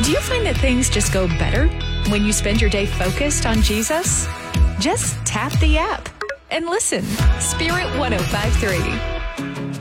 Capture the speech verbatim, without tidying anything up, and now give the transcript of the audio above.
Do you find that things just go better when you spend your day focused on Jesus? Just tap the app and listen. Spirit one oh five point three.